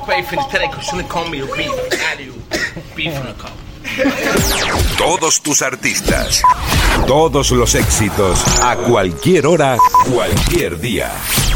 Todos tus artistas, todos los éxitos, a cualquier hora, cualquier día.